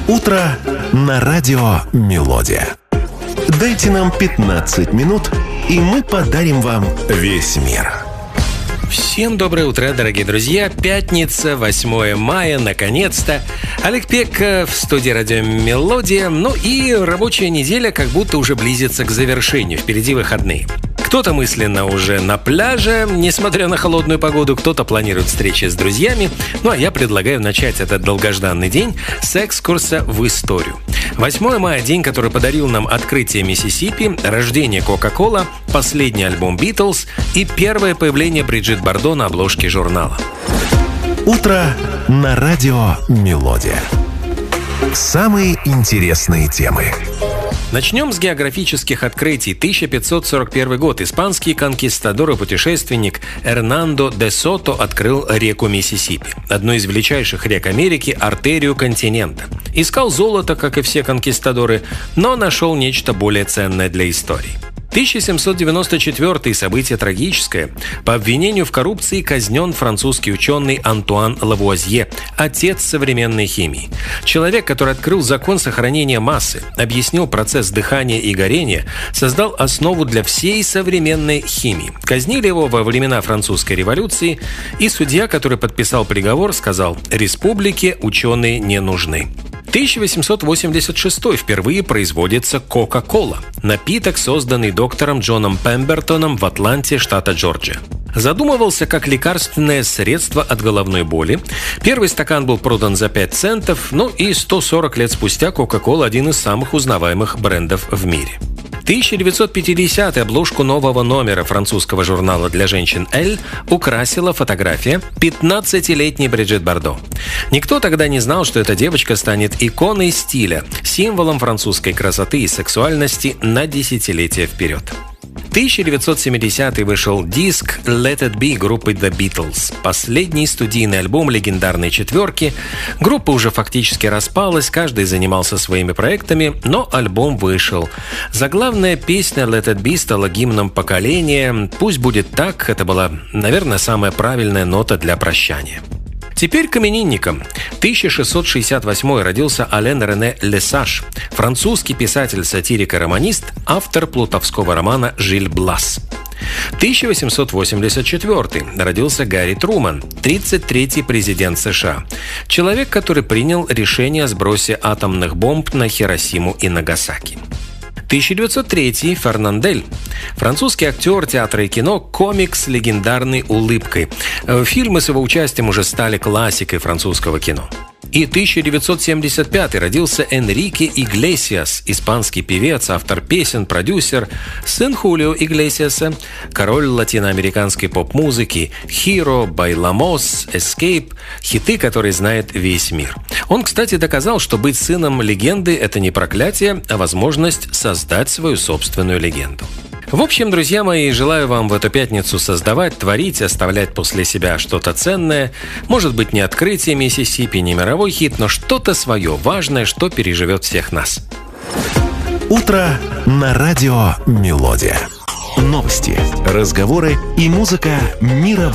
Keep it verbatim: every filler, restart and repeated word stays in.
Утро на радио «Мелодия». Дайте нам пятнадцать минут, и мы подарим вам весь мир. Всем доброе утро, дорогие друзья. Пятница, восьмое мая, наконец-то. Олег Пек в студии радио «Мелодия». Ну и рабочая неделя как будто уже близится к завершению. Впереди выходные. Кто-то мысленно уже на пляже, несмотря на холодную погоду, кто-то планирует встречи с друзьями. Ну а я предлагаю начать этот долгожданный день с экскурса в историю. восьмое мая – день, который подарил нам открытие Миссисипи, рождение Кока-Кола, последний альбом Битлз и первое появление Бриджит Бардо на обложке журнала. Утро на радио «Мелодия». Самые интересные темы. Начнем с географических открытий. тысяча пятьсот сорок первый год. Испанский конкистадор и путешественник Эрнандо де Сото открыл реку Миссисипи, одну из величайших рек Америки, артерию континента. Искал золото, как и все конкистадоры, но нашел нечто более ценное для истории. тысяча семьсот девяносто четвёртый. Событие трагическое. По обвинению в коррупции казнен французский ученый Антуан Лавуазье, отец современной химии. Человек, который открыл закон сохранения массы, объяснил процесс дыхания и горения, создал основу для всей современной химии. Казнили его во времена французской революции, и судья, который подписал приговор, сказал: «Республике ученые не нужны». тысяча восемьсот восемьдесят шестой. Впервые производится Кока-Кола, напиток, созданный доктором Джоном Пембертоном в Атланте, штата Джорджия. Задумывался как лекарственное средство от головной боли. Первый стакан был продан за пять центов, ну и сто сорок лет спустя Кока-Кола – один из самых узнаваемых брендов в мире. тысяча девятьсот пятидесятый. Обложку нового номера французского журнала для женщин «Эль» украсила фотография пятнадцатилетней Бриджит Бардо. Никто тогда не знал, что эта девочка станет иконой стиля, символом французской красоты и сексуальности на десятилетия вперед. тысяча девятьсот семидесятый. Вышел диск «Let It Be» группы The Beatles. Последний студийный альбом легендарной четверки. Группа уже фактически распалась, каждый занимался своими проектами, но альбом вышел. Заглавная песня «Let It Be» стала гимном поколения. «Пусть будет так» — это была, наверное, самая правильная нота для прощания. Теперь к именинникам. тысяча шестьсот шестьдесят восьмой. Родился Ален Рене Лесаж, французский писатель, сатирик и романист, автор плутовского романа «Жиль Блас». тысяча восемьсот восемьдесят четвёртый. Родился Гарри Труман, тридцать третий президент США. Человек, который принял решение о сбросе атомных бомб на Хиросиму и Нагасаки. тысяча девятьсот третий. Фернандель. Французский актер театра и кино, комик с легендарной улыбкой. Фильмы с его участием уже стали классикой французского кино. И тысяча девятьсот семьдесят пятый. Родился Энрике Иглесиас, испанский певец, автор песен, продюсер, сын Хулио Иглесиаса, король латиноамериканской поп-музыки, «Hero», «Bailamos», «Escape», хиты, которые знает весь мир. Он, кстати, доказал, что быть сыном легенды – это не проклятие, а возможность создать свою собственную легенду. В общем, друзья мои, желаю вам в эту пятницу создавать, творить, оставлять после себя что-то ценное. Может быть, не открытие Миссисипи, не мировой хит, но что-то свое, важное, что переживет всех нас. Утро на радио «Мелодия». Новости, разговоры и музыка мира